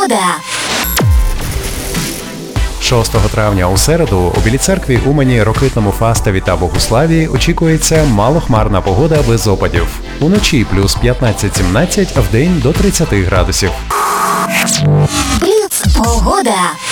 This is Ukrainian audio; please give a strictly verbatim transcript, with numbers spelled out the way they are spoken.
шостого травня у середу у Білій Церкві, Умані, Рокитному, Фастові та Богуславі очікується малохмарна погода без опадів. Уночі плюс п'ятнадцять-сімнадцять, а вдень до тридцяти градусів. Бліц погода.